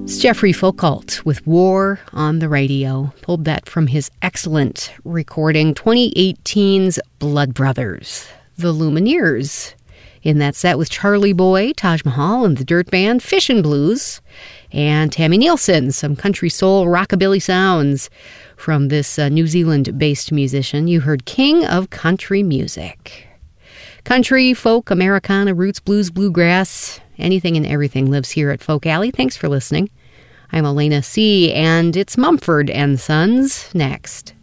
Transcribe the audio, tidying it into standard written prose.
Jeffrey Foucault with War on the Radio. Pulled that from his excellent recording, 2018's Blood Brothers, The Lumineers. In that set with Charlie Boy, Taj Mahal and the Dirt Band, Fishin' Blues, and Tammy Nielsen, some country soul rockabilly sounds from this New Zealand-based musician. You heard King of Country Music. Country, folk, Americana, roots, blues, bluegrass, anything and everything lives here at Folk Alley. Thanks for listening. I'm Elena C., and it's Mumford & Sons next.